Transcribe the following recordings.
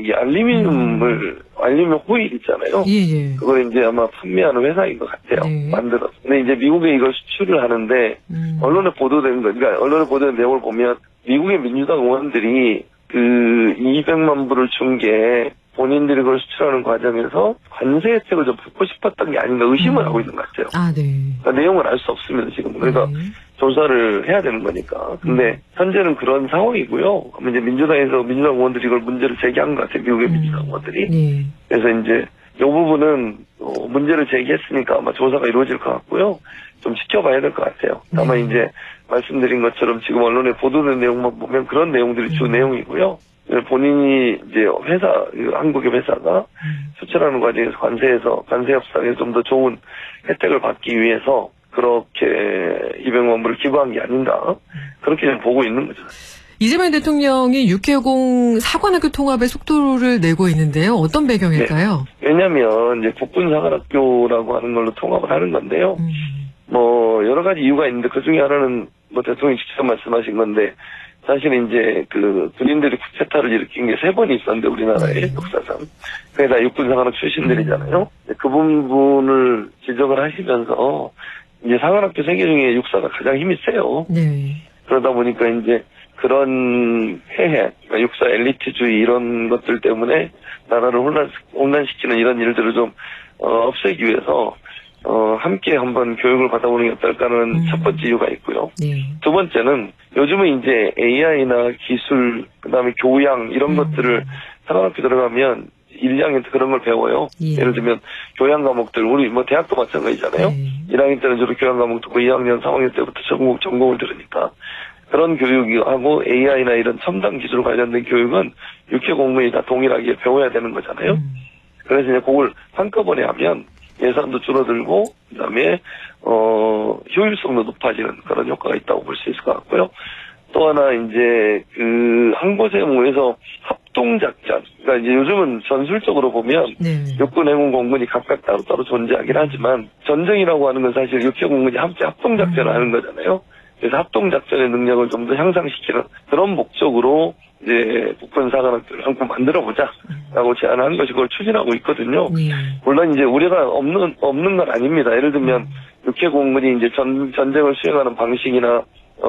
이게 알루미늄 호일 있잖아요. 예. 그걸 이제 아마 판매하는 회사인 것 같아요. 네. 만들어서. 근데 이제 미국에 이걸 수출을 하는데, 언론에 보도된 거, 그러니까 언론에 보도된 내용을 보면, 미국의 민주당 의원들이 그 200만 불을 준 게 본인들이 그걸 수출하는 과정에서 관세 혜택을 좀 받고 싶었던 게 아닌가 의심을 하고 있는 것 같아요. 아, 네. 그러니까 내용을 알 수 없습니다, 지금. 그러니까 조사를 해야 되는 거니까. 근데 현재는 그런 상황이고요. 그럼 이제 민주당 의원들이 이걸 문제를 제기한 것 같아요, 미국의 민주당 의원들이. 네. 그래서 이제 이 부분은 문제를 제기했으니까 아마 조사가 이루어질 것 같고요. 좀 지켜봐야 될 것 같아요. 다만 이제 말씀드린 것처럼 지금 언론에 보도된 내용만 보면 그런 내용들이 주 내용이고요. 본인이 이제 한국의 회사가 수출하는 과정에서 관세 협상에 좀 더 좋은 혜택을 받기 위해서 그렇게 200만 불을 기부한 게 아닌가. 그렇게 좀 보고 있는 거죠. 이재명 대통령이 6.20 사관학교 통합의 속도를 내고 있는데요. 어떤 배경일까요? 네. 왜냐면 이제 국군사관학교라고 하는 걸로 통합을 하는 건데요. 뭐 여러 가지 이유가 있는데 그 중에 하나는 뭐 대통령이 직접 말씀하신 건데 사실 이제 그 군인들이 쿠데타를 일으킨 게 3번이 있었는데 우리나라의 역사상 그게 다 육군사관학 출신들이잖아요. 그 부분을 지적을 하시면서 이제 사관학교 세계 중에 육사가 가장 힘이 세요. 네. 그러다 보니까 이제 그런 폐해, 그러니까 육사 엘리트주의 이런 것들 때문에 나라를 혼란시키는 이런 일들을 좀 없애기 위해서 함께 한번 교육을 받아보는 게 어떨까는 첫 번째 이유가 있고요. 네. 두 번째는 요즘은 이제 AI나 기술, 그다음에 교양 이런 것들을 사관학교 들어가면 1, 2학년 때 그런 걸 배워요. 예를 들면 교양 과목들, 우리 뭐 대학도 마찬가지잖아요. 1학년 때는 주로 교양 과목 듣고 2학년, 3학년 때부터 전공을 들으니까 그런 교육하고 AI나 이런 첨단 기술 관련된 교육은 육해 공무원이 다 동일하게 배워야 되는 거잖아요. 그래서 이제 그걸 한꺼번에 하면 예산도 줄어들고 그다음에 효율성도 높아지는 그런 효과가 있다고 볼 수 있을 것 같고요. 또 하나 이제 그 한 곳에 모여서 합동작전, 그러니까 이제 요즘은 전술적으로 보면 육군, 해군, 공군이 각각 따로따로 존재하긴 하지만 전쟁이라고 하는 건 사실 육해 공군이 함께 합동작전을 하는 거잖아요. 그래서 합동작전의 능력을 좀 더 향상시키는 그런 목적으로 이제 국군사관학교를 한번 만들어보자라고 제안한 것이 그걸 추진하고 있거든요. 물론 이제 우려가 없는 건 아닙니다. 예를 들면 육해 공군이 이제 전쟁을 수행하는 방식이나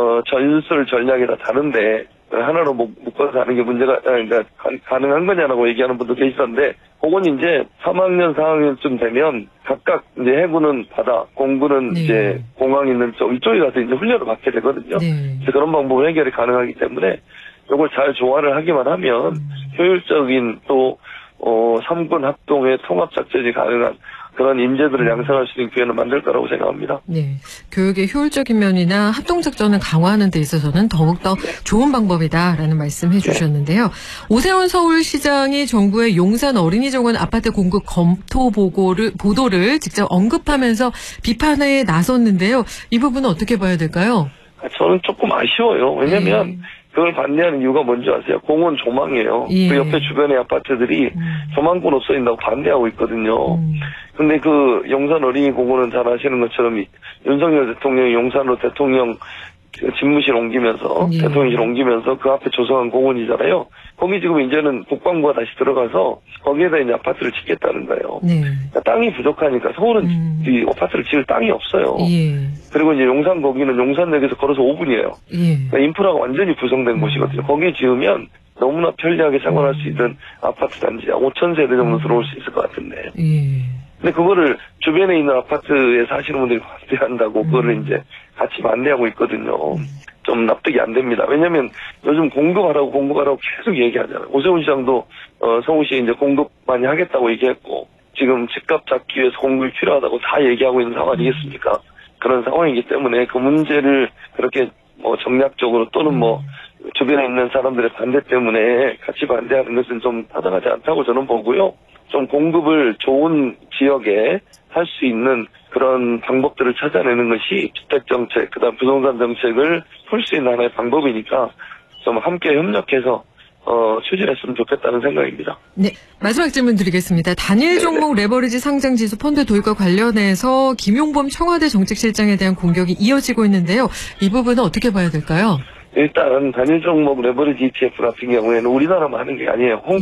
전술 전략이 다 다른데 하나로 묶어서 하는 게 그러니까 가능한 거냐라고 얘기하는 분도 계시던데 그건 이제 3학년, 4학년쯤 되면 각각 이제 해군은 바다, 공군은 이제 공항 있는 쪽 이쪽에 가서 이제 훈련을 받게 되거든요. 그래서 그런 방법으로 해결이 가능하기 때문에 이걸 잘 조화를 하기만 하면 효율적인 또 3군 합동의 통합작전이 가능한 그런 인재들을 양성할 수 있는 기회를 만들 거라고 생각합니다. 네, 교육의 효율적인 면이나 합동작전을 강화하는 데 있어서는 더욱더 좋은 방법이다라는 말씀 해주셨는데요. 오세훈 서울시장이 정부의 용산 어린이정원 아파트 공급 검토 보도를 직접 언급하면서 비판에 나섰는데요. 이 부분은 어떻게 봐야 될까요? 저는 조금 아쉬워요. 왜냐하면 그걸 반대하는 이유가 뭔지 아세요? 공원 조망이에요. 그 옆에 주변의 아파트들이 조망권 없어진다고 반대하고 있거든요. 근데 그 용산 어린이공원은 잘 아시는 것처럼 윤석열 대통령이 용산으로 대통령 집무실 옮기면서 대통령실 옮기면서 그 앞에 조성한 공원이잖아요. 거기 지금 이제는 국방부가 다시 들어가서 거기에다 이제 아파트를 짓겠다는 거예요. 그러니까 땅이 부족하니까 서울은 이 아파트를 지을 땅이 없어요. 그리고 이제 용산 거기는 용산역에서 걸어서 5분이에요. 그러니까 인프라가 완전히 구성된 곳이거든요. 거기 지으면 너무나 편리하게 생활할 수 있는 아파트 단지야 5,000세대 정도 들어올 수 있을 것 같은데. 근데 그거를 주변에 있는 아파트에 사시는 분들이 반대한다고 그거를 이제 같이 반대하고 있거든요. 좀 납득이 안 됩니다. 왜냐면 요즘 공급하라고 계속 얘기하잖아요. 오세훈 시장도 서울시에 이제 공급 많이 하겠다고 얘기했고 지금 집값 잡기 위해서 공급이 필요하다고 다 얘기하고 있는 상황 아니겠습니까? 그런 상황이기 때문에 그 문제를 그렇게 뭐 정략적으로 또는 뭐 주변에 있는 사람들의 반대 때문에 같이 반대하는 것은 좀 타당하지 않다고 저는 보고요. 좀 공급을 좋은 지역에 할 수 있는 그런 방법들을 찾아내는 것이 주택정책, 그다음 부동산 정책을 풀 수 있는 하나의 방법이니까 좀 함께 협력해서 추진했으면 좋겠다는 생각입니다. 네, 마지막 질문 드리겠습니다. 단일 종목 레버리지 상장지수 펀드 도입과 관련해서 김용범 청와대 정책실장에 대한 공격이 이어지고 있는데요. 이 부분은 어떻게 봐야 될까요? 일단 단일 종목 레버리지 ETF 같은 경우에는 우리나라만 하는 게 아니에요.